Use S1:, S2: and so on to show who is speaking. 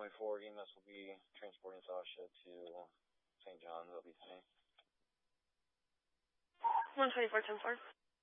S1: 124 EMS will be transporting Sasha to St. John's. That'll be today.
S2: 124, 10-4.